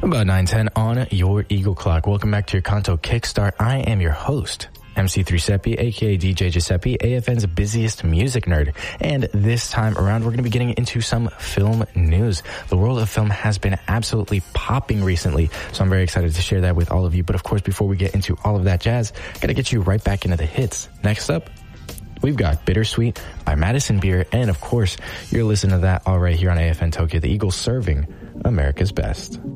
About 9:10 on your Eagle Clock. Welcome back to your Kanto Kickstart. I am your host, MC3 Seppi, aka DJ Giuseppe, AFN's busiest music nerd. And this time around, we're going to be getting into some film news. The world of film has been absolutely popping recently, so I'm very excited to share that with all of you. But of course, before we get into all of that jazz, got to get you right back into the hits. Next up, we've got Bittersweet by Madison Beer. And of course, you're listening to that all right here on AFN Tokyo, the Eagle serving America's best.